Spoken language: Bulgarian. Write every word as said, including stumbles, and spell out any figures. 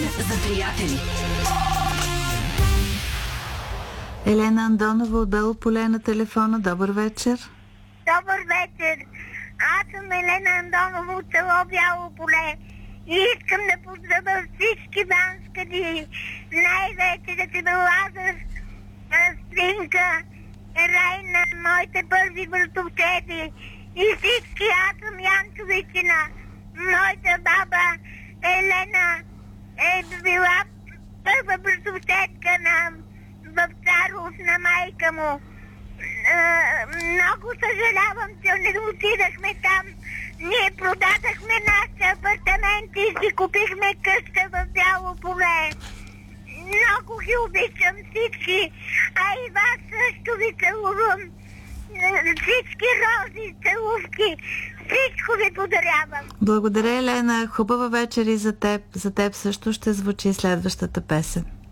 за приятели. Елена Андонова от Бело поле на телефона. Добър вечер. Добър вечер. Аз съм Елена Андонова от село Бяло поле. И искам да поздравя всички банскади. Най-вече да ти Лазар, Стринка, Райна, моите първи братовчети. И всички, аз съм Янчовичина. Моята баба Елена е била първа братовчетка на Бабцаров, на майка му. Много съжалявам, че не отидахме там. Ние продадахме нашите апартаменти и си купихме къща в Бяло поле. Много ги обичам всички, а и вас също ви целувам. Всички рози, целувки, всичко ви подарявам. Благодаря, Елена. Хубава вечер и за теб. За теб също ще звучи следващата песен.